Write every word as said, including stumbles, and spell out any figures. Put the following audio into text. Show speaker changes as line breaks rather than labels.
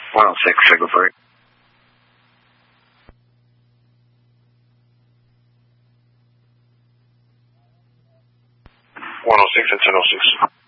one oh six, signal three. one oh six and ten oh six.